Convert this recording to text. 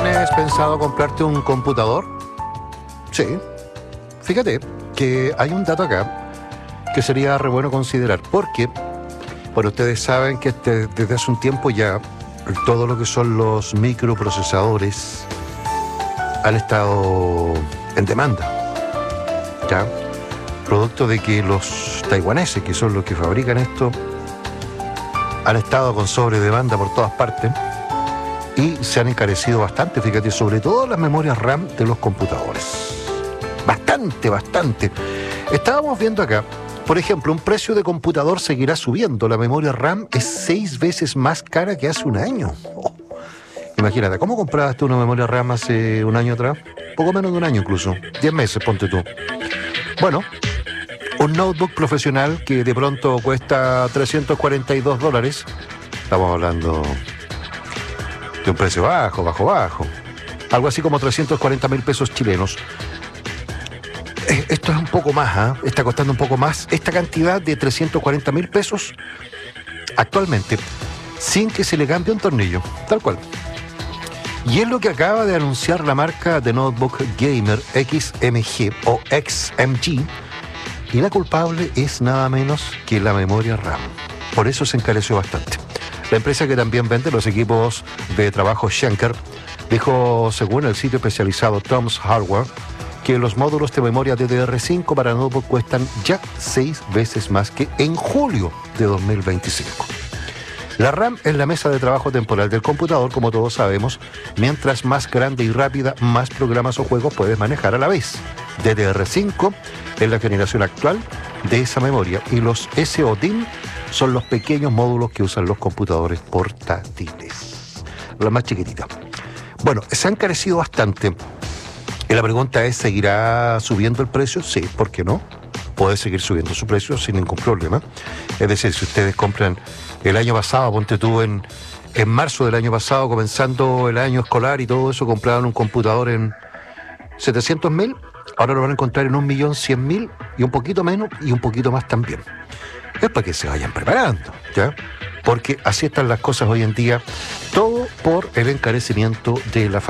¿Tienes pensado comprarte un computador? Sí. Fíjate que hay un dato acá que sería re bueno considerar, porque, bueno, ustedes saben que desde hace un tiempo ya todo lo que son los microprocesadores han estado en demanda, ¿ya? Producto de que los taiwaneses, que son los que fabrican esto, han estado con sobredemanda por todas partes y se han encarecido bastante, fíjate, sobre todo las memorias RAM de los computadores. Bastante. Estábamos viendo acá, por ejemplo, un precio de computador seguirá subiendo. La memoria RAM es 6 veces más cara que hace un año. Imagínate, ¿cómo comprabas tú una memoria RAM hace un año atrás? Poco menos de un año incluso, 10 meses, ponte tú. Bueno, un notebook profesional que de pronto cuesta $342, estamos hablando de un precio bajo, algo así como 340.000 pesos chilenos. Esto es un poco más, está costando un poco más esta cantidad de 340.000 pesos actualmente, sin que se le cambie un tornillo, tal cual. Y es lo que acaba de anunciar la marca de notebook gamer XMG o XMG, y la culpable es nada menos que la memoria RAM. Por eso se encareció bastante. La empresa que también vende los equipos de trabajo Schenker dijo, según el sitio especializado Tom's Hardware, que los módulos de memoria DDR5 para notebook cuestan ya 6 veces más que en julio de 2025. La RAM es la mesa de trabajo temporal del computador, como todos sabemos. Mientras más grande y rápida, más programas o juegos puedes manejar a la vez. DDR5 es la generación actual de esa memoria y los SODIMM son los pequeños módulos que usan los computadores portátiles, la más chiquitita. Bueno, se han encarecido bastante. Y la pregunta es, ¿seguirá subiendo el precio? Sí, ¿por qué no? Puede seguir subiendo su precio sin ningún problema. Es decir, si ustedes compran el año pasado, ponte tú en marzo del año pasado, comenzando el año escolar y todo eso, compraban un computador en 700.000, ahora lo van a encontrar en 1.100.000 y un poquito menos y un poquito más también. Es para que se vayan preparando, ¿ya? Porque así están las cosas hoy en día, todo por el encarecimiento de la